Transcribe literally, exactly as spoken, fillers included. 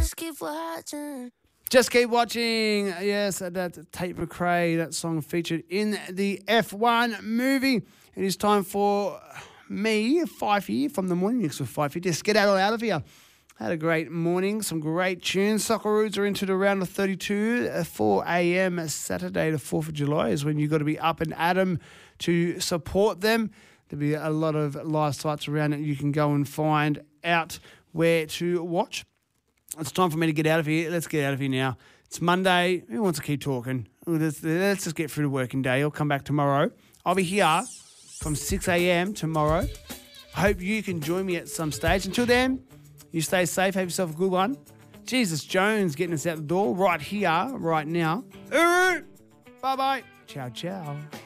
just keep watching. Just keep watching. Yes, that's Tate McRae. That song featured in the F one movie. It is time for me, Fifey, from the Morning Mix with Fifey. Just get out, out of here. Had a great morning, some great tunes. Socceroos are into the round of thirty-two. four a.m. Saturday, the fourth of July, is when you've got to be up and at 'em to support them. There'll be a lot of live sites around it you can go and find out where to watch. It's time for me to get out of here. Let's get out of here now. It's Monday. Who wants to keep talking? Let's, let's just get through the working day. I'll come back tomorrow. I'll be here from six a.m. tomorrow. I hope you can join me at some stage. Until then, you stay safe. Have yourself a good one. Jesus Jones getting us out the door right here, right now. Bye-bye. Ciao, ciao.